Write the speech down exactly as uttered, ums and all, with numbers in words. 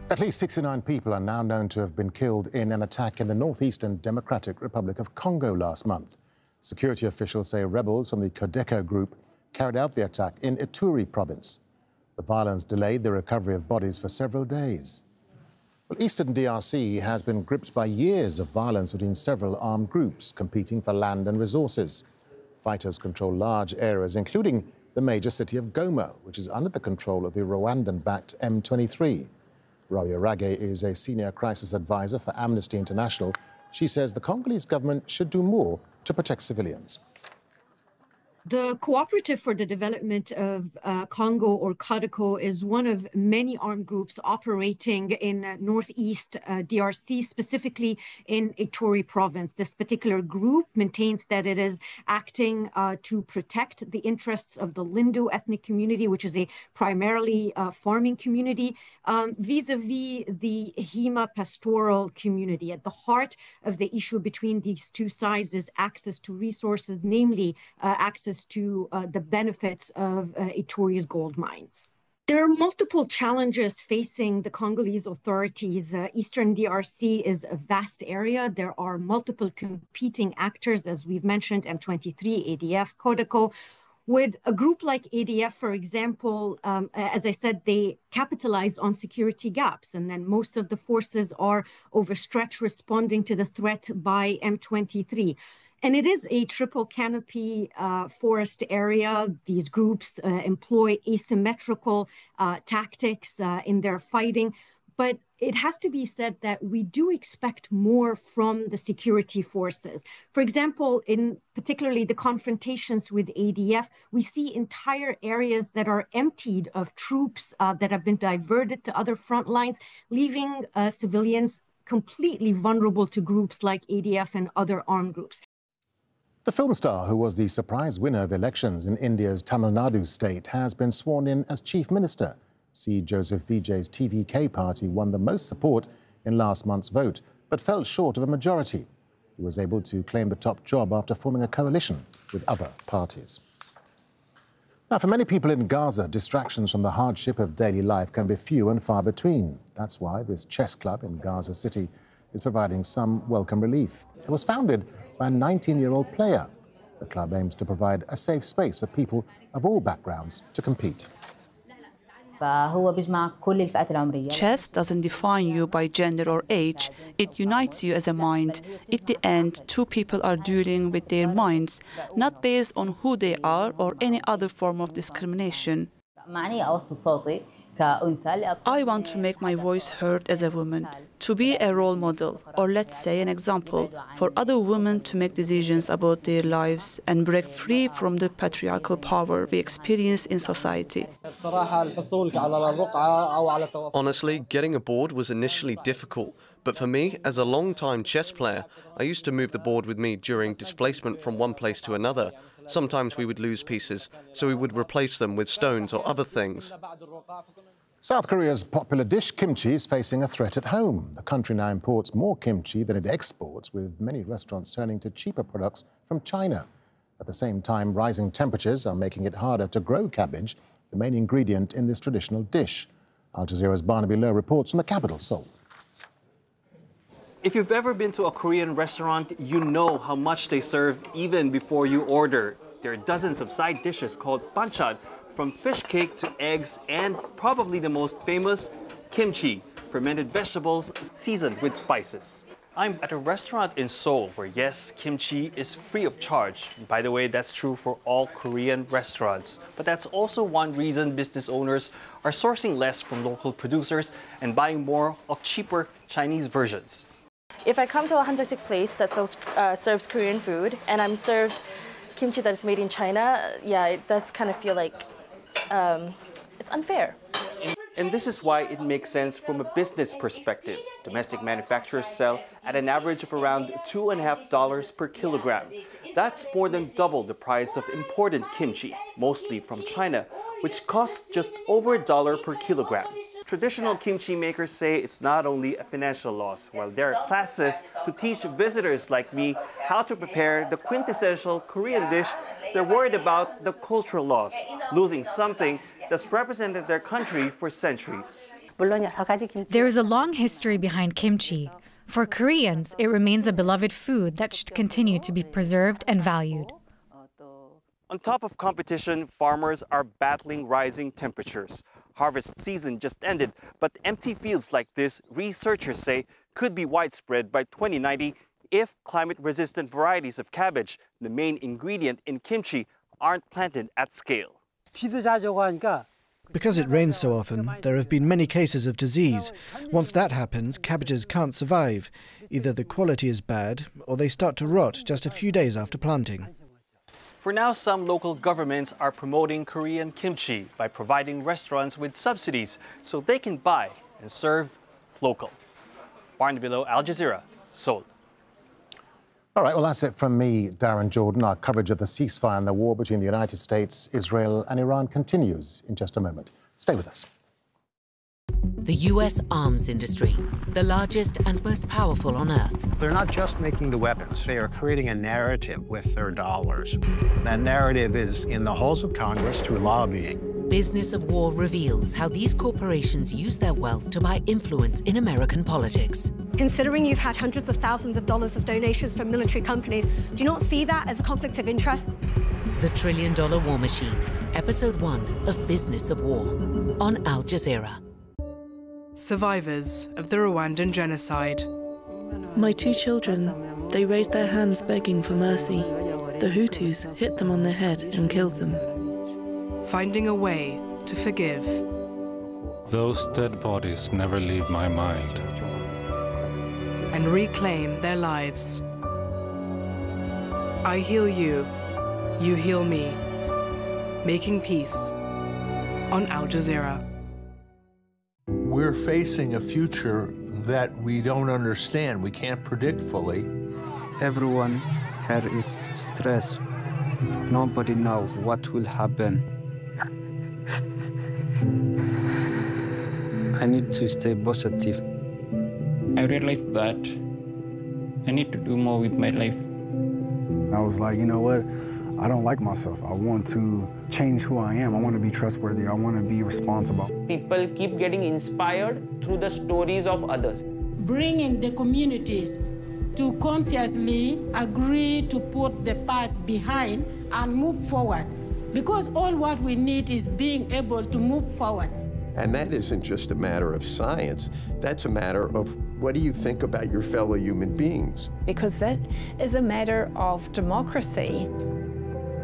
At least sixty-nine people are now known to have been killed in an attack in the northeastern Democratic Republic of Congo last month. Security officials say rebels from the Codeco group carried out the attack in Ituri province. The violence delayed the recovery of bodies for several days. Well, eastern D R C has been gripped by years of violence between several armed groups competing for land and resources. Fighters control large areas, including the major city of Goma, which is under the control of the Rwandan-backed M twenty-three. Rawia Rage is a senior crisis advisor for Amnesty International. She says the Congolese government should do more to protect civilians. The Cooperative for the Development of uh, Congo, or Codeco, is one of many armed groups operating in uh, northeast uh, D R C, specifically in Ituri province. This particular group maintains that it is acting uh, to protect the interests of the Lindu ethnic community, which is a primarily uh, farming community, um, vis-a-vis the Hima pastoral community. At the heart of the issue between these two sides is access to resources, namely uh, access to uh, the benefits of uh, Ituri's gold mines. There are multiple challenges facing the Congolese authorities. Uh, Eastern D R C is a vast area. There are multiple competing actors, as we've mentioned, M twenty-three, A D F, Codeco. With a group like A D F, for example, um, as I said, they capitalize on security gaps, and then most of the forces are overstretched responding to the threat by M twenty-three. And it is a triple canopy uh, forest area. These groups uh, employ asymmetrical uh, tactics uh, in their fighting. But it has to be said that we do expect more from the security forces. For example, in particularly the confrontations with A D F, we see entire areas that are emptied of troops uh, that have been diverted to other front lines, leaving uh, civilians completely vulnerable to groups like A D F and other armed groups. The film star, who was the surprise winner of elections in India's Tamil Nadu state, has been sworn in as chief minister. C. Joseph Vijay's T V K party won the most support in last month's vote, but fell short of a majority. He was able to claim the top job after forming a coalition with other parties. Now, for many people in Gaza, distractions from the hardship of daily life can be few and far between. That's why this chess club in Gaza City is providing some welcome relief. It was founded by a nineteen-year-old player. The club aims to provide a safe space for people of all backgrounds to compete. Chess doesn't define you by gender or age. It unites you as a mind. At the end, two people are dueling with their minds, not based on who they are or any other form of discrimination. I want to make my voice heard as a woman, to be a role model, or let's say an example, for other women to make decisions about their lives and break free from the patriarchal power we experience in society. Honestly, getting a board was initially difficult, but for me, as a long-time chess player, I used to move the board with me during displacement from one place to another. Sometimes we would lose pieces, so we would replace them with stones or other things. South Korea's popular dish, kimchi, is facing a threat at home. The country now imports more kimchi than it exports, with many restaurants turning to cheaper products from China. At the same time, rising temperatures are making it harder to grow cabbage, the main ingredient in this traditional dish. Al Jazeera's Barnaby Lowe reports from the capital, Seoul. If you've ever been to a Korean restaurant, you know how much they serve even before you order. There are dozens of side dishes called banchan, from fish cake to eggs, and probably the most famous, kimchi, fermented vegetables seasoned with spices. I'm at a restaurant in Seoul where, yes, kimchi is free of charge. By the way, that's true for all Korean restaurants. But that's also one reason business owners are sourcing less from local producers and buying more of cheaper Chinese versions. If I come to a hanjak place that serves, uh, serves Korean food and I'm served kimchi that is made in China, yeah, it does kind of feel like um, it's unfair. And this is why it makes sense from a business perspective. Domestic manufacturers sell at an average of around two and a half dollars per kilogram. That's more than double the price of imported kimchi, mostly from China, which costs just over a dollar per kilogram. Traditional kimchi makers say it's not only a financial loss, while there are classes to teach visitors like me how to prepare the quintessential Korean dish, they're worried about the cultural loss, losing something that's represented their country for centuries. There is a long history behind kimchi. For Koreans, it remains a beloved food that should continue to be preserved and valued. On top of competition, farmers are battling rising temperatures. Harvest season just ended, but empty fields like this, researchers say, could be widespread by twenty ninety if climate-resistant varieties of cabbage, the main ingredient in kimchi, aren't planted at scale. Because it rains so often, there have been many cases of disease. Once that happens, cabbages can't survive. Either the quality is bad, or they start to rot just a few days after planting. For now, some local governments are promoting Korean kimchi by providing restaurants with subsidies so they can buy and serve local. Barnaby Lowe, Al Jazeera, Seoul. All right, well, that's it from me, Darren Jordan. Our coverage of the ceasefire and the war between the United States, Israel and Iran continues in just a moment. Stay with us. The U S arms industry, the largest and most powerful on earth. They're not just making the weapons, they are creating a narrative with their dollars. That narrative is in the halls of Congress through lobbying. Business of War reveals how these corporations use their wealth to buy influence in American politics. Considering you've had hundreds of thousands of dollars of donations from military companies, do you not see that as a conflict of interest? The Trillion Dollar War Machine, Episode one of Business of War, on Al Jazeera. Survivors of the Rwandan genocide. My two children, they raised their hands begging for mercy. The Hutus hit them on the head and killed them. Finding a way to forgive. Those dead bodies never leave my mind. And reclaim their lives. I heal you, you heal me. Making peace on Al Jazeera. We're facing a future that we don't understand, we can't predict fully. Everyone here is stressed. Nobody knows what will happen. I need to stay positive. I realized that I need to do more with my life. I was like, you know what? I don't like myself. I want to change who I am. I want to be trustworthy. I want to be responsible. People keep getting inspired through the stories of others. Bringing the communities to consciously agree to put the past behind and move forward. Because all what we need is being able to move forward. And that isn't just a matter of science. That's a matter of what do you think about your fellow human beings? Because that is a matter of democracy.